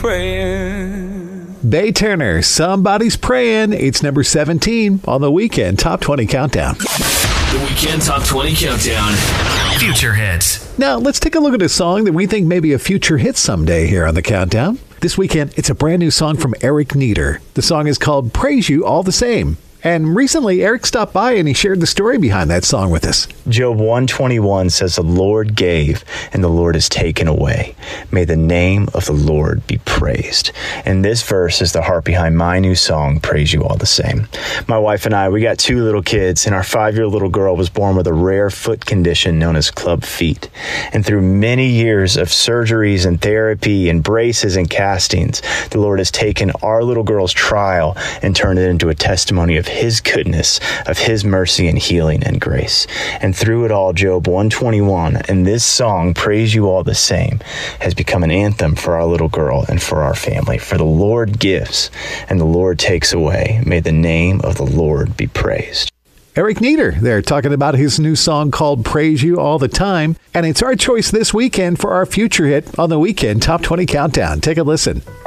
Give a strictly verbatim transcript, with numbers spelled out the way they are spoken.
praying. Bay Turner, Somebody's Praying. It's number seventeen on the Weekend Top twenty Countdown. The Weekend Top twenty Countdown. Future hits. Now, let's take a look at a song that we think may be a future hit someday here on the Countdown. This weekend, it's a brand new song from Eric Nieder. The song is called Praise You All the Same. And recently, Eric stopped by and he shared the story behind that song with us. Job one twenty-one says, the Lord gave and the Lord has taken away. May the name of the Lord be praised. And this verse is the heart behind my new song, Praise You All the Same. My wife and I, we got two little kids, and our five-year little girl was born with a rare foot condition known as club feet. And through many years of surgeries and therapy and braces and castings, the Lord has taken our little girl's trial and turned it into a testimony of His goodness, of His mercy and healing and grace. And through it all, Job one twenty-one and this song, Praise You All the Same, has become an anthem for our little girl and for our family. For the Lord gives and the Lord takes away. May the name of the Lord be praised. Eric Nieder there talking about his new song called Praise You All the Time. And it's our choice this weekend for our future hit on the Weekend Top twenty Countdown. Take a listen.